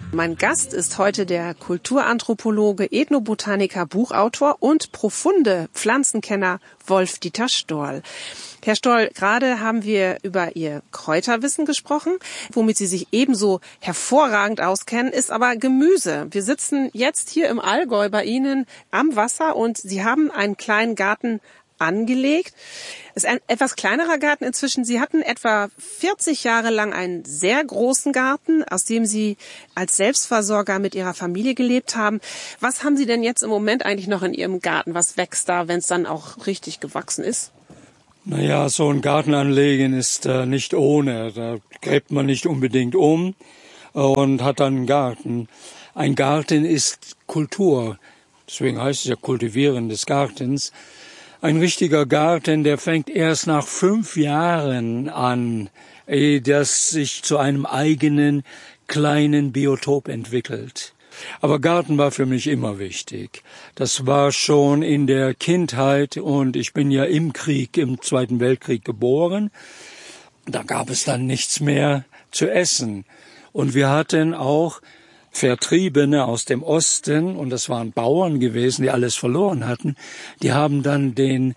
Mein Gast ist heute der Kulturanthropologe, Ethnobotaniker, Buchautor und profunde Pflanzenkenner Wolf-Dieter Storl. Herr Storl, gerade haben wir über Ihr Kräuterwissen gesprochen. Womit Sie sich ebenso hervorragend auskennen, ist aber Gemüse. Wir sitzen jetzt hier im Allgäu bei Ihnen am Wasser und Sie haben einen kleinen Garten angelegt. Es ist ein etwas kleinerer Garten inzwischen. Sie hatten etwa 40 Jahre lang einen sehr großen Garten, aus dem Sie als Selbstversorger mit Ihrer Familie gelebt haben. Was haben Sie denn jetzt im Moment eigentlich noch in Ihrem Garten? Was wächst da, wenn es dann auch richtig gewachsen ist? Naja, so ein Garten anlegen ist nicht ohne. Da gräbt man nicht unbedingt um und hat dann einen Garten. Ein Garten ist Kultur. Deswegen heißt es ja Kultivieren des Gartens. Ein richtiger Garten, der fängt erst nach 5 Jahren an, ehe das sich zu einem eigenen kleinen Biotop entwickelt. Aber Garten war für mich immer wichtig. Das war schon in der Kindheit und ich bin ja im Zweiten Weltkrieg geboren. Da gab es dann nichts mehr zu essen. Und wir hatten auch Vertriebene aus dem Osten, und das waren Bauern gewesen, die alles verloren hatten, die haben dann den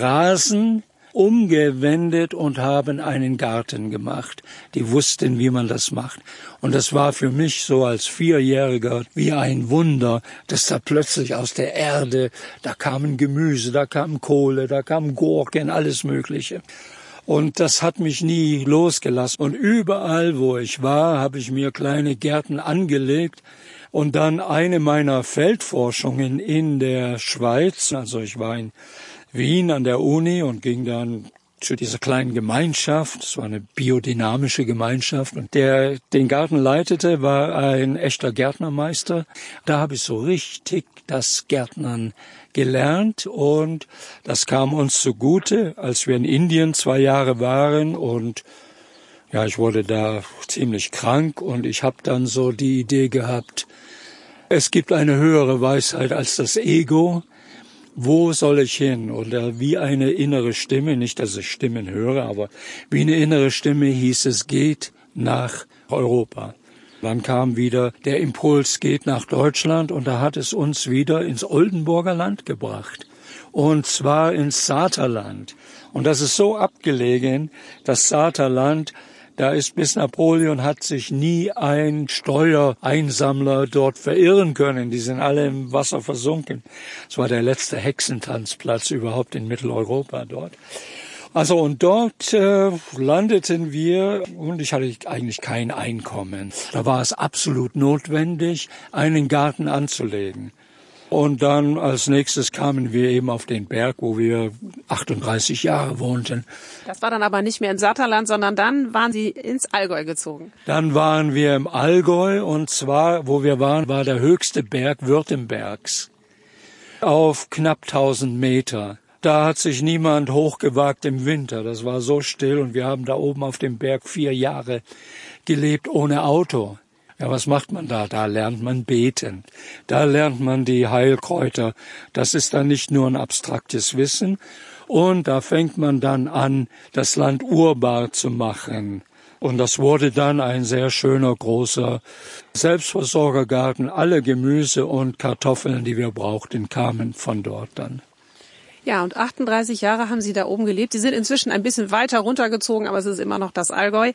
Rasen umgewendet und haben einen Garten gemacht. Die wussten, wie man das macht. Und das war für mich so als 4-Jähriger wie ein Wunder, dass da plötzlich aus der Erde, da kamen Gemüse, da kam Kohle, da kamen Gurken, alles Mögliche. Und das hat mich nie losgelassen. Und überall, wo ich war, habe ich mir kleine Gärten angelegt. Und dann eine meiner Feldforschungen in der Schweiz, also ich war in Wien an der Uni und ging dann zu dieser kleinen Gemeinschaft. Das war eine biodynamische Gemeinschaft. Und der den Garten leitete, war ein echter Gärtnermeister. Da habe ich so richtig das Gärtnern gelernt und das kam uns zugute, als wir in Indien 2 Jahre waren und ja, ich wurde da ziemlich krank und ich habe dann so die Idee gehabt, es gibt eine höhere Weisheit als das Ego. Wo soll ich hin? Oder wie eine innere Stimme, nicht, dass ich Stimmen höre, aber wie eine innere Stimme hieß es, geht nach Europa. Dann kam wieder der Impuls, geht nach Deutschland und da hat es uns wieder ins Oldenburger Land gebracht. Und zwar ins Saterland. Und das ist so abgelegen, das Saterland, da ist bis Napoleon hat sich nie ein Steuereinsammler dort verirren können. Die sind alle im Wasser versunken. Es war der letzte Hexentanzplatz überhaupt in Mitteleuropa dort. Also und dort landeten wir und ich hatte eigentlich kein Einkommen. Da war es absolut notwendig, einen Garten anzulegen. Und dann als nächstes kamen wir eben auf den Berg, wo wir 38 Jahre wohnten. Das war dann aber nicht mehr im Saterland, sondern dann waren Sie ins Allgäu gezogen. Dann waren wir im Allgäu und zwar, wo wir waren, war der höchste Berg Württembergs auf knapp 1000 Meter. Da hat sich niemand hochgewagt im Winter. Das war so still und wir haben da oben auf dem Berg 4 Jahre gelebt ohne Auto. Ja, was macht man da? Da lernt man beten. Da lernt man die Heilkräuter. Das ist dann nicht nur ein abstraktes Wissen. Und da fängt man dann an, das Land urbar zu machen. Und das wurde dann ein sehr schöner, großer Selbstversorgergarten. Alle Gemüse und Kartoffeln, die wir brauchten, kamen von dort dann. Ja, und 38 Jahre haben Sie da oben gelebt. Sie sind inzwischen ein bisschen weiter runtergezogen, aber es ist immer noch das Allgäu.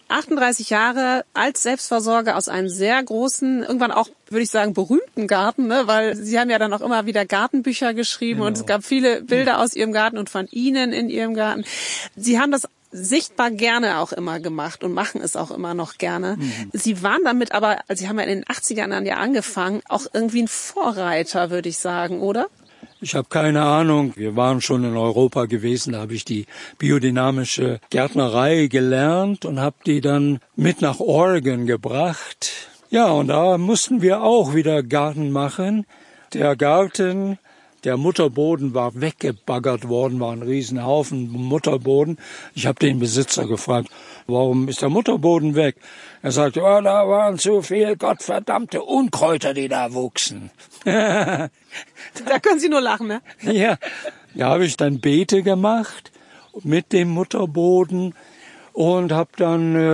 38 Jahre als Selbstversorger aus einem sehr großen, irgendwann auch, würde ich sagen, berühmten Garten, ne? Weil Sie haben ja dann auch immer wieder Gartenbücher geschrieben und es gab viele Bilder aus Ihrem Garten und von Ihnen in Ihrem Garten. Sie haben das sichtbar gerne auch immer gemacht und machen es auch immer noch gerne. Sie waren damit aber, also Sie haben ja in den 80ern dann ja angefangen, auch irgendwie ein Vorreiter, würde ich sagen, oder? Ich habe keine Ahnung. Wir waren schon in Europa gewesen, da habe ich die biodynamische Gärtnerei gelernt und habe die dann mit nach Oregon gebracht. Ja, und da mussten wir auch wieder Garten machen. Der Garten, der Mutterboden war weggebaggert worden, war ein Riesenhaufen Mutterboden. Ich habe den Besitzer gefragt, warum ist der Mutterboden weg? Er sagte, oh, da waren zu viel gottverdammte Unkräuter, die da wuchsen. Da können Sie nur lachen, ne? Ja, da habe ich dann Beete gemacht mit dem Mutterboden und habe dann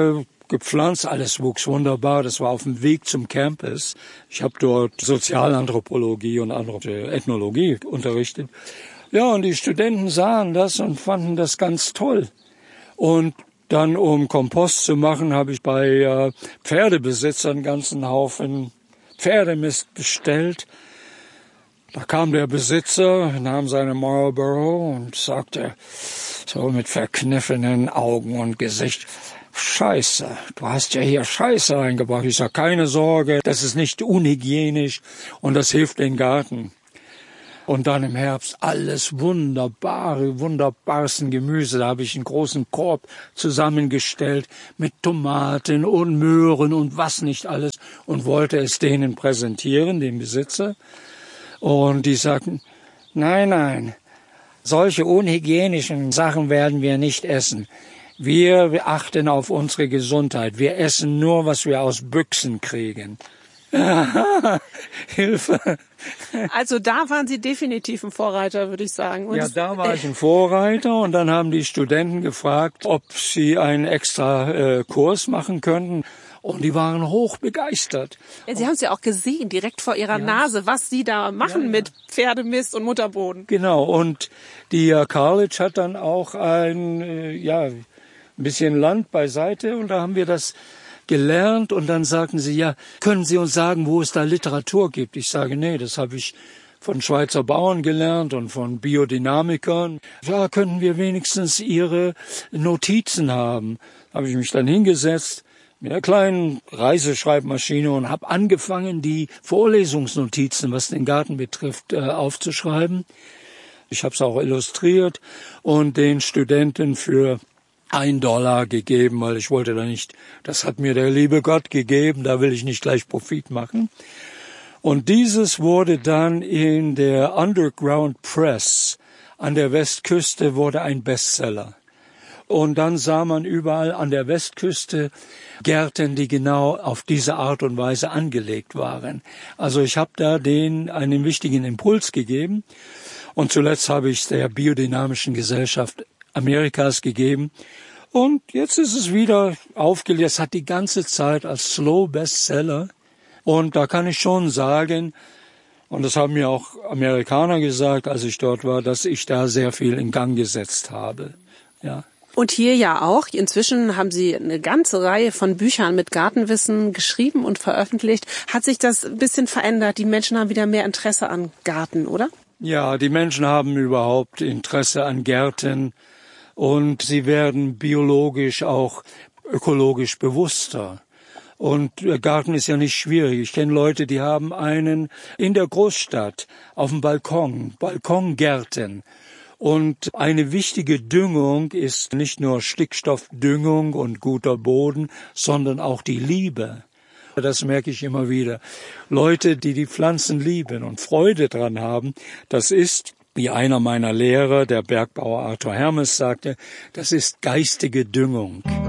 gepflanzt, alles wuchs wunderbar. Das war auf dem Weg zum Campus. Ich habe dort Sozialanthropologie und Ethnologie unterrichtet. Ja, und die Studenten sahen das und fanden das ganz toll. Und dann, um Kompost zu machen, habe ich bei Pferdebesitzern einen ganzen Haufen Pferdemist bestellt. Da kam der Besitzer, nahm seine Marlboro und sagte so mit verkniffenen Augen und Gesicht: Scheiße, du hast ja hier Scheiße reingebracht. Ich sag, keine Sorge, das ist nicht unhygienisch und das hilft den Garten. Und dann im Herbst alles wunderbarsten Gemüse. Da habe ich einen großen Korb zusammengestellt mit Tomaten und Möhren und was nicht alles und wollte es denen präsentieren, dem Besitzer. Und die sagten, nein, solche unhygienischen Sachen werden wir nicht essen. Wir achten auf unsere Gesundheit. Wir essen nur, was wir aus Büchsen kriegen. Hilfe. Also da waren Sie definitiv ein Vorreiter, würde ich sagen. Und ja, da war ich ein Vorreiter und dann haben die Studenten gefragt, ob sie einen extra Kurs machen könnten. Und die waren hoch begeistert. Ja, Sie haben es ja auch gesehen, direkt vor Ihrer Nase, was Sie da machen mit Pferdemist und Mutterboden. Genau, und die College hat dann auch ein bisschen Land beiseite und da haben wir das gelernt und dann sagten sie, ja, können Sie uns sagen, wo es da Literatur gibt? Ich sage, nee, das habe ich von Schweizer Bauern gelernt und von Biodynamikern. Ja, können wir wenigstens Ihre Notizen haben? Habe ich mich dann hingesetzt mit einer kleinen Reiseschreibmaschine und habe angefangen, die Vorlesungsnotizen, was den Garten betrifft, aufzuschreiben. Ich habe es auch illustriert und den Studenten für $1 gegeben, weil ich wollte da nicht, das hat mir der liebe Gott gegeben, da will ich nicht gleich Profit machen. Und dieses wurde dann in der Underground Press an der Westküste wurde ein Bestseller. Und dann sah man überall an der Westküste Gärten, die genau auf diese Art und Weise angelegt waren. Also ich habe da denen einen wichtigen Impuls gegeben. Und zuletzt habe ich es der Biodynamischen Gesellschaft Amerikas gegeben. Und jetzt ist es wieder aufgelegt. Es hat die ganze Zeit als Slow Bestseller. Und da kann ich schon sagen, und das haben mir auch Amerikaner gesagt, als ich dort war, dass ich da sehr viel in Gang gesetzt habe. Ja. Und hier ja auch. Inzwischen haben Sie eine ganze Reihe von Büchern mit Gartenwissen geschrieben und veröffentlicht. Hat sich das ein bisschen verändert? Die Menschen haben wieder mehr Interesse an Garten, oder? Ja, die Menschen haben überhaupt Interesse an Gärten. Und sie werden biologisch auch ökologisch bewusster. Und der Garten ist ja nicht schwierig. Ich kenne Leute, die haben einen in der Großstadt auf dem Balkongärten. Und eine wichtige Düngung ist nicht nur Stickstoffdüngung und guter Boden, sondern auch die Liebe. Das merke ich immer wieder. Leute, die die Pflanzen lieben und Freude dran haben, das ist, wie einer meiner Lehrer, der Bergbauer Arthur Hermes, sagte, das ist geistige Düngung.